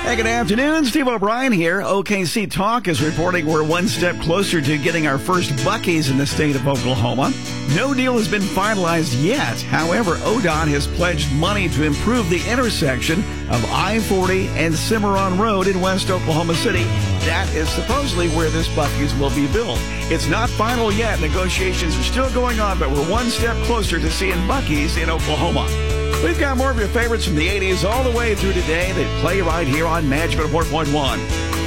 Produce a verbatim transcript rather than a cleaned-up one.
Hey, good afternoon. Steve O'Brien here. O K C Talk is reporting we're one step closer to getting our first Buc-ee's in the state of Oklahoma. No deal has been finalized yet. However, O D O T has pledged money to improve the intersection of I forty and Cimarron Road in West Oklahoma City. That is supposedly where this Buc-ee's will be built. It's not final yet. Negotiations are still going on, but we're one step closer to seeing Buc-ee's in Oklahoma. We've got more of your favorites from the eighties all the way through today that play right here on Magic one oh four point one.